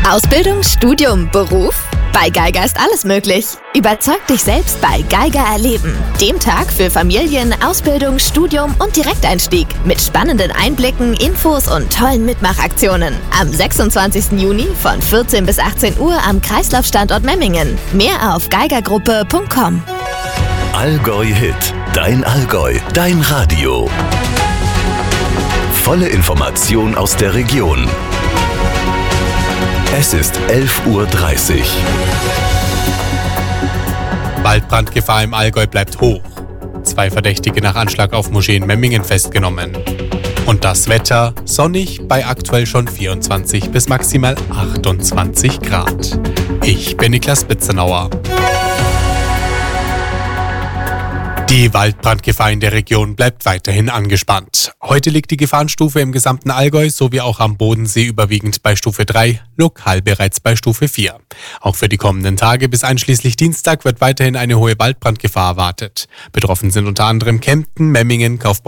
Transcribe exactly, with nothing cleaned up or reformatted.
Ausbildung, Studium, Beruf? Bei Geiger ist alles möglich. Überzeug dich selbst bei Geiger Erleben. Dem Tag für Familien, Ausbildung, Studium und Direkteinstieg. Mit spannenden Einblicken, Infos und tollen Mitmachaktionen. Am sechsundzwanzigsten Juni von vierzehn bis achtzehn Uhr am Kreislaufstandort Memmingen. Mehr auf geigergruppe punkt com. Allgäu Hit. Dein Allgäu. Dein Radio. Volle Information aus der Region. Es ist elf Uhr dreißig. Waldbrandgefahr im Allgäu bleibt hoch. Zwei Verdächtige nach Anschlag auf Moschee in Memmingen festgenommen. Und das Wetter sonnig bei aktuell schon vierundzwanzig bis maximal achtundzwanzig Grad. Ich bin Niklas Bitzenauer. Die Waldbrandgefahr in der Region bleibt weiterhin angespannt. Heute liegt die Gefahrenstufe im gesamten Allgäu sowie auch am Bodensee überwiegend bei Stufe drei, lokal bereits bei Stufe vier. Auch für die kommenden Tage bis einschließlich Dienstag wird weiterhin eine hohe Waldbrandgefahr erwartet. Betroffen sind unter anderem Kempten, Memmingen, Kaufbeuren